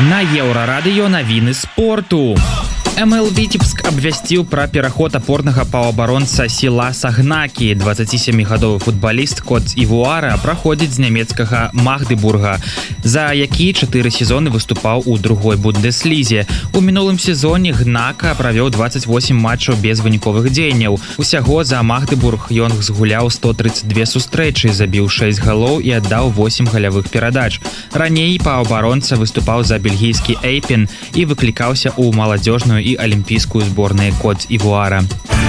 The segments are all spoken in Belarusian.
На Еўрарадыё навіны спорту. МЛ Віцебск абвясціў пра пераход апорнага паўабаронца Сіла Сагнакі. 27-гадовы футбаліст Кот Івуара праходзіць з нямецкага Магдебурга, за які 4 сезоны выступаў у другой бундеслізе. У мінулым сезоне Гнака правёў 28 матчаў без выніковых дзеянняў. Усяго за Магдебург ён згуляў 132 сустрэчы, забіў 6 галоў і аддаў 8 галявых перадач. Раней паўабаронца выступаў за бельгійскі Эйпен і выклікаўся ў маладзёжную и олимпийскую зборную Кот Івуара.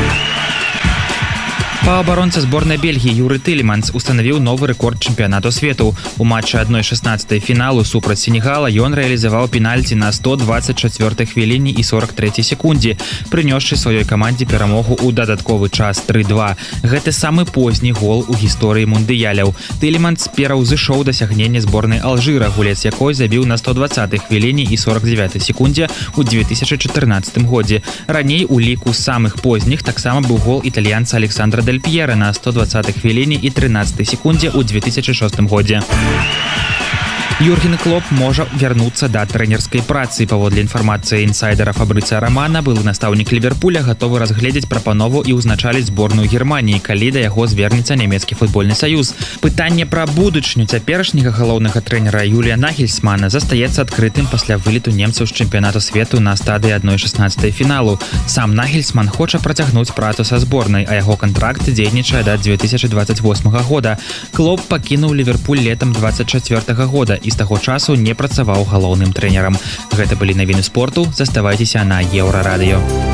Паўабаронца зборнай Бельгіі Юры Тилеманс устанавіў новы рэкорд чэмпіянату свету. У матчы 1/16 фіналу супраць Сенегала ён рэалізаваў пенальці на 124 хвіліне і 43 секундзе, прынёсшы сваёй камандзе перамогу ў дадатковы час 3-2. Гэта самы позні гол у гісторыі мундыяляў. Тилеманс пераўзышоў дасягненне зборнай Алжыра, гулец якой забіў на 120 хвіліне і 49 секундзе ў 2014 годзе. Раней у ліку самых позніх таксама быў гол італьянца Александра Дель Пьера на 120 хвіліне і 13 секундзе ў 2006 годзе. Юрген Клоп можа вярнуцца да трэнерскай працы. Паводле інфармацыі інсайдера Фабрыцыя Рамана, былы настаўнік Ліверпуля гатовы разгледзець прапанову і ўзначаліць зборную Германіі, калі да яго звернецца нямецкі футбольны саюз. Пытанне пра будучыню цяперашняга галоўнага трэнера Юлія Нагельсмана застаецца адкрытым пасля вылету немцаў з чэмпіянату свету на стадыі 1/16 фіналу. Сам Нагельсман хоча працягнуць працу са зборнай, а яго кантракт дзейнічае да 2028 года. Клоп пакінуў Ліверпуль летам 24 года і з таго часу не працаваў галоўным трэнерам. Гэта былі навіны спорту. Заставайцеся на Еўрарадыё.